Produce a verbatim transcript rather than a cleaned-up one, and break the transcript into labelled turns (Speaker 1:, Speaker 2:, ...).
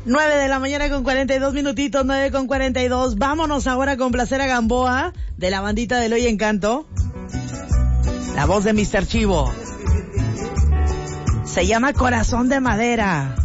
Speaker 1: nueve de la mañana con cuarenta y dos minutitos, nueve con cuarenta y dos. Vámonos ahora con Placer a Gamboa, de la bandita del Hoy Encanto. La voz de mister Chivo. Se llama Corazón de Madera.